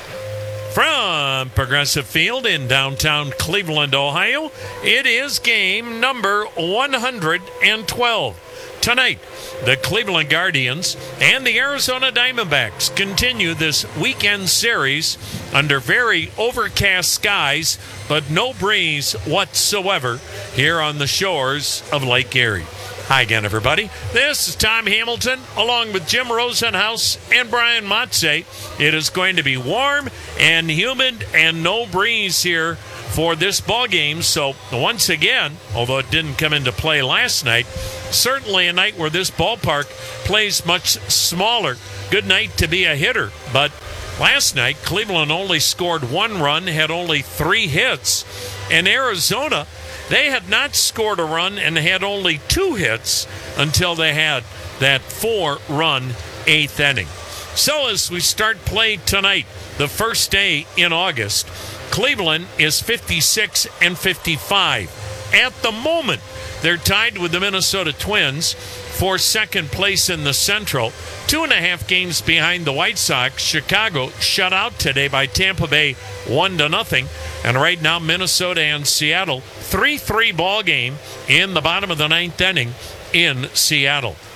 From Progressive Field in downtown Cleveland, Ohio, it is game number 112. Tonight, the Cleveland Guardians and the Arizona Diamondbacks continue this weekend series under very overcast skies, but no breeze whatsoever here on the shores of Lake Erie. Hi again, everybody. This is Tom Hamilton along with Jim Rosenhaus and Brian Motze. It is going to be warm and humid and no breeze here for this ball game. So once again, although it didn't come into play last night, certainly a night where this ballpark plays much smaller. Good night to be a hitter. But last night, Cleveland only scored 1 run, had only 3 hits. And Arizona, they had not scored a run and had only 2 hits until they had that 4-run 8th inning. So as we start play tonight, the first day in August, Cleveland is 56-55. At the moment, they're tied with the Minnesota Twins for second place in the Central. 2.5 games behind the White Sox. Chicago shut out today by Tampa Bay 1-0. And right now, Minnesota and Seattle, 3-3 ball game in the bottom of the 9th inning in Seattle.